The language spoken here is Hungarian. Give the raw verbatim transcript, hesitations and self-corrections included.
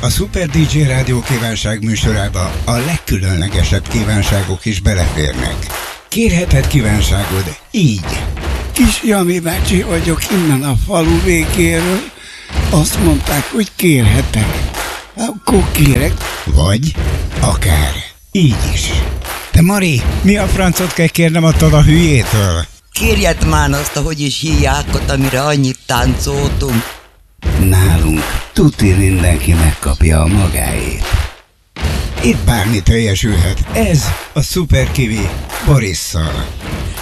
A Super dé dzsé Rádió kívánság műsorába a legkülönlegesebb kívánságok is beleférnek. Kérheted kívánságod így. Kis Jami bácsi vagyok innen a falu végéről. Azt mondták, hogy kérhetek. Akkor kérek. Vagy akár így is. Te Mari, mi a francot kell kérnem attól a hülyétől? Kérjet már azt, ahogy is hívják ott, amire annyit táncoltunk. Nálunk tuti mindenki megkapja a magáét. Itt bármi teljesülhet. Ez a Super Kiwi Borisszal.